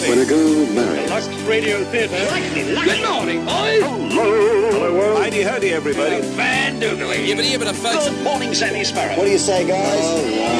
When a girl marries. Lux Radio Theatre. Good morning, boys. Hello, world. Heidi-ho-di, everybody. Van Doogly. Yibbity-yibbity, folks. Good morning, Sammy Sparrow. What do you say, guys?